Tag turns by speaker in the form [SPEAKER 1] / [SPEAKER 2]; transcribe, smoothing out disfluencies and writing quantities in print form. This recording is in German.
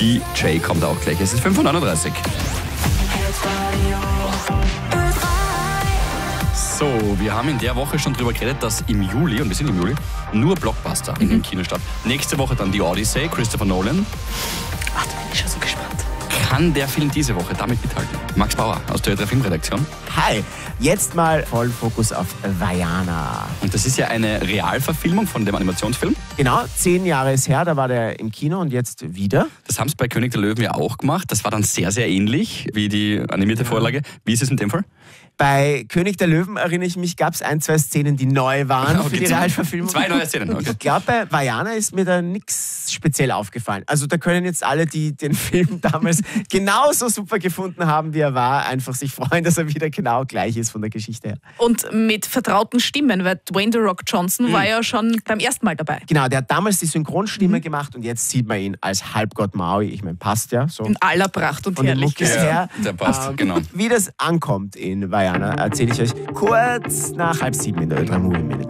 [SPEAKER 1] DJ kommt auch gleich. Es ist 5:39 Uhr. So, wir haben in der Woche schon drüber geredet, dass im Juli, ein bisschen im Juli, nur Blockbuster in den Kinos statt. Nächste Woche dann die Odyssey, Christopher Nolan.
[SPEAKER 2] Ach, da bin ich schon so gespannt.
[SPEAKER 1] Kann der Film diese Woche damit mithalten? Max Bauer aus der Filmredaktion.
[SPEAKER 3] Hi, jetzt mal voll Fokus auf Vaiana.
[SPEAKER 1] Und das ist ja eine Realverfilmung von dem Animationsfilm.
[SPEAKER 3] Genau, 10 Jahre ist her, da war der im Kino und jetzt wieder.
[SPEAKER 1] Das haben sie bei König der Löwen ja auch gemacht. Das war dann sehr, sehr ähnlich wie die animierte Vorlage. Wie ist es in dem Fall?
[SPEAKER 3] Bei König der Löwen, erinnere ich mich, gab es 1, 2 Szenen, die neu waren für die Realverfilmung.
[SPEAKER 1] 2 neue Szenen, okay.
[SPEAKER 3] Ich glaube, bei Vaiana ist mir da nichts speziell aufgefallen. Also da können jetzt alle, die den Film damals genauso super gefunden haben, wie er war, einfach sich freuen, dass er wieder genau gleich ist von der Geschichte her.
[SPEAKER 2] Und mit vertrauten Stimmen, weil Dwayne „The Rock“ Johnson war ja schon beim ersten Mal dabei.
[SPEAKER 3] Genau, der hat damals die Synchronstimme gemacht und jetzt sieht man ihn als Halbgott Maui. Ich meine, passt ja so.
[SPEAKER 2] In aller Pracht und
[SPEAKER 3] Von den
[SPEAKER 2] Herrlichkeit.
[SPEAKER 3] Muckis her.
[SPEAKER 1] Der passt, genau.
[SPEAKER 3] Wie das ankommt in Vaiana, erzähle ich euch kurz nach 6:30 in der Ö3 Movie Minute.